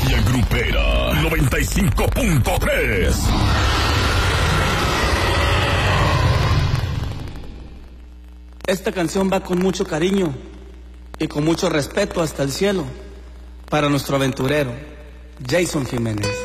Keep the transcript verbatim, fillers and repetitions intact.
Mafia Grupera noventa y cinco punto tres. Esta canción va con mucho cariño y con mucho respeto hasta el cielo para nuestro aventurero, Jason Jiménez.